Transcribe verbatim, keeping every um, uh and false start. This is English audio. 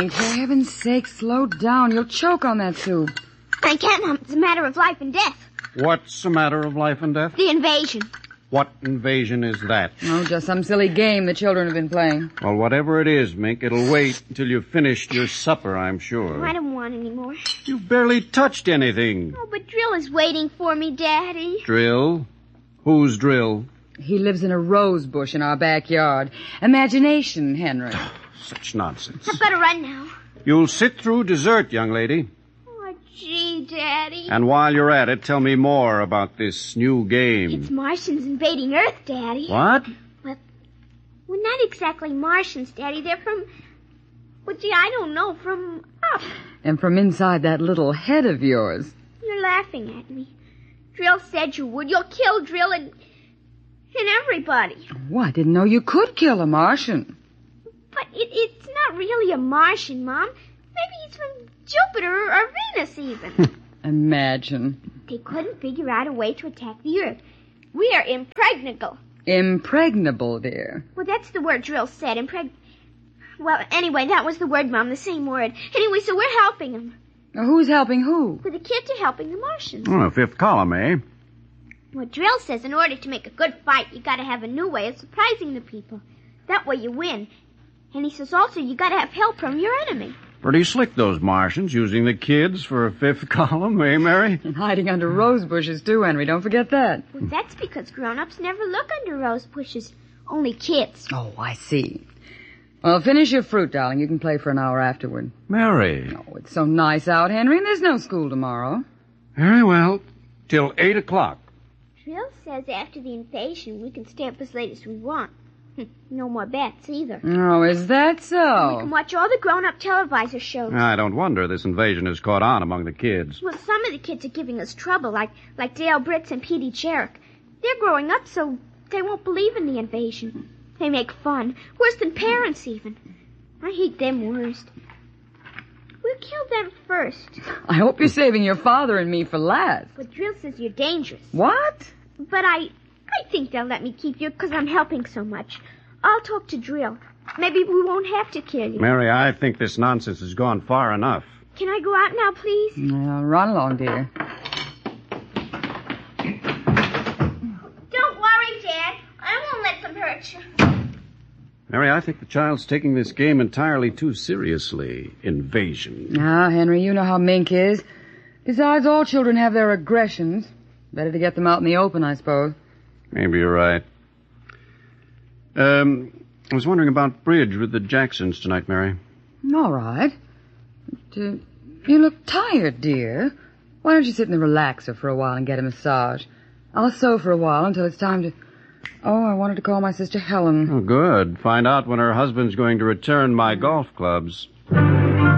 Hank, for heaven's sake, slow down. You'll choke on that soup. I can't, Mom. It's a matter of life and death. What's a matter of life and death? The invasion. What invasion is that? Oh, just some silly game the children have been playing. Well, whatever it is, Mink, it'll wait until you've finished your supper, I'm sure. Oh, I don't want any more. You've barely touched anything. Oh, but Drill is waiting for me, Daddy. Drill? Who's Drill? He lives in a rose bush in our backyard. Imagination, Henry. Such nonsense. I better run now. You'll sit through dessert, young lady. Oh, gee, Daddy. And while you're at it, tell me more about this new game. It's Martians invading Earth, Daddy. What? Well, well, not exactly Martians, Daddy. They're from... Well, gee, I don't know. From up. And from inside that little head of yours. You're laughing at me. Drill said you would. You'll kill Drill and... and everybody. Oh, I didn't know you could kill a Martian. But it, it's not really a Martian, Mom. Maybe he's from Jupiter or, or Venus, even. Imagine. They couldn't figure out a way to attack the Earth. We are impregnable. Impregnable, dear. Well, that's the word Drill said, impreg... Well, anyway, that was the word, Mom, the same word. Anyway, so we're helping them. Now, who's helping who? Well, the kids are helping the Martians. Oh, fifth column, eh? Well, Drill says in order to make a good fight, you gotta have a new way of surprising the people. That way you win. And he says also you gotta have help from your enemy. Pretty slick, those Martians, using the kids for a fifth column, eh, Mary? And hiding under rose bushes, too, Henry. Don't forget that. Well, that's because grown-ups never look under rose bushes. Only kids. Oh, I see. Well, finish your fruit, darling. You can play for an hour afterward. Mary. Oh, it's so nice out, Henry, and there's no school tomorrow. Very well. Till eight o'clock. Drill says after the invasion we can stay up as late as we want. No more bets, either. Oh, is that so? We can watch all the grown-up televisor shows. I don't wonder this invasion has caught on among the kids. Well, some of the kids are giving us trouble, like like Dale Britz and Petey Jarek. They're growing up, so they won't believe in the invasion. They make fun. Worse than parents, even. I hate them worst. We'll kill them first. I hope you're saving your father and me for last. But Drill says you're dangerous. What? But I... I think they'll let me keep you because I'm helping so much. I'll talk to Drill. Maybe we won't have to kill you. Mary, I think this nonsense has gone far enough. Can I go out now, please? Now, run along, dear. Don't worry, Dad. I won't let them hurt you. Mary, I think the child's taking this game entirely too seriously. Invasion. Now, Henry, you know how Mink is. Besides, all children have their aggressions. Better to get them out in the open, I suppose. Maybe you're right. Um, I was wondering about bridge with the Jacksons tonight, Mary. All right. But, uh, you look tired, dear. Why don't you sit in the relaxer for a while and get a massage? I'll sew for a while until it's time to... Oh, I wanted to call my sister Helen. Oh, good. Find out when her husband's going to return my golf clubs.